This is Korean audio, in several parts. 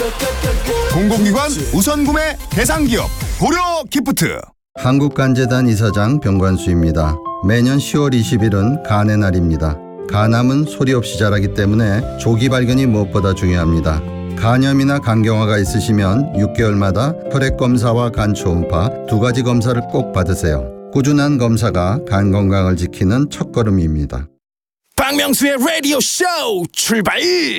공공기관 우선구매 대상기업 고려기프트. 한국간재단 이사장 병관수입니다. 매년 10월 20일은 간의 날입니다. 간암은 소리 없이 자라기 때문에 조기 발견이 무엇보다 중요합니다. 간염이나 간경화가 있으시면 6개월마다 혈액검사와 간 초음파 2가지 검사를 꼭 받으세요. 꾸준한 검사가 간 건강을 지키는 첫걸음입니다. 박명수의 라디오 쇼 출발!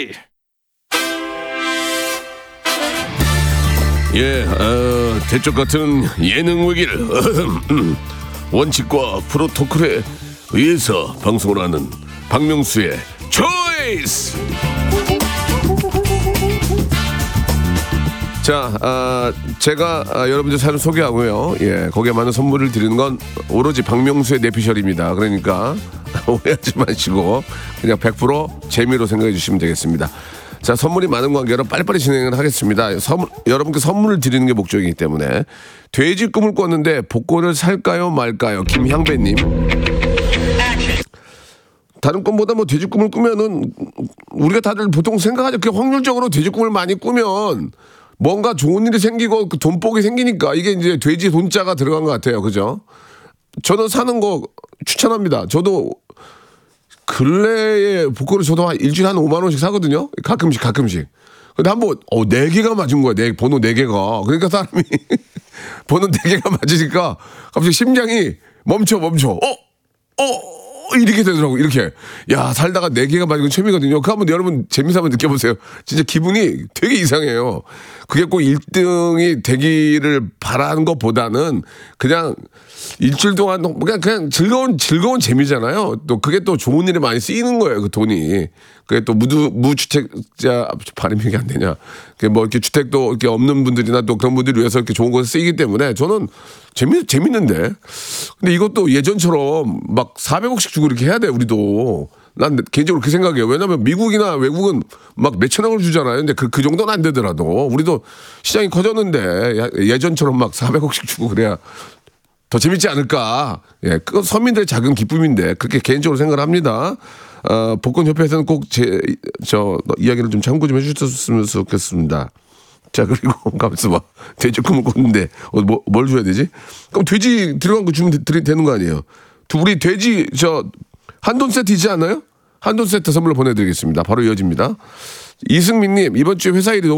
대쪽 같은 예능 위기를 원칙과 프로토콜에 의해서 방송을 하는 박명수의 초이스. 자, 제가 여러분들 사연 소개하고요. 거기에 많은 선물을 드리는 건 오로지 박명수의 내피셜입니다. 그러니까 오해하지 마시고 그냥 100% 재미로 생각해 주시면 되겠습니다. 자, 선물이 많은 관계로 빨리빨리 진행을 하겠습니다. 여러분께 선물을 드리는 게 목적이기 때문에 돼지 꿈을 꿨는데 복권을 살까요 말까요? 김향배님. 다른 꿈보다 뭐 돼지 꿈을 꾸면은 우리가 다들 보통 생각하죠. 그 확률적으로 돼지 꿈을 많이 꾸면 뭔가 좋은 일이 생기고 그 돈복이 생기니까 이게 이제 돼지 돈자가 들어간 것 같아요. 그죠? 저는 사는 거 추천합니다. 저도 근래에 복권을 저도 일주일에 한 5만 원씩 사거든요. 가끔씩. 근데 한번 4개가 맞은 거야. 번호 4개가. 그러니까 사람이 번호 4개가 맞으니까 갑자기 심장이 멈춰. 이렇게 되더라고. 이렇게. 야, 살다가 4개가 맞은 건 처음이거든요. 그거 한번 여러분 재미삼아 한번 느껴보세요. 진짜 기분이 되게 이상해요. 그게 꼭 1등이 되기를 바라는 것보다는 그냥 일주일 동안 그냥 즐거운 재미잖아요. 또 그게 또 좋은 일에 많이 쓰이는 거예요. 그 돈이. 그게 또 무주택자 발음이 이게 안 되냐. 그게 뭐 이렇게 주택도 이렇게 없는 분들이나 또 그런 분들을 위해서 이렇게 좋은 곳에 쓰이기 때문에 저는 재밌는데. 근데 이것도 예전처럼 막 400억씩 주고 이렇게 해야 돼, 우리도. 난 개인적으로 그렇게 생각해요. 왜냐면 미국이나 외국은 막 몇천억을 주잖아요. 근데 그 정도는 안 되더라도 우리도 시장이 커졌는데 예전처럼 막 400억씩 주고 그래야 더 재밌지 않을까. 그건 서민들의 작은 기쁨인데 그렇게 개인적으로 생각을 합니다. 복권협회에서는 꼭 저 이야기를 좀 참고 좀 해주셨으면 좋겠습니다. 자, 그리고 가만있어 봐. 돼지 꿈을 꿨는데 뭘 줘야 되지? 그럼 돼지 들어간 거 주면 되는 거 아니에요? 우리 돼지 한돈 세트 있지 않나요? 한돈 세트 선물로 보내드리겠습니다. 바로 이어집니다. 이승민님, 이번 주에 회사 일이 너무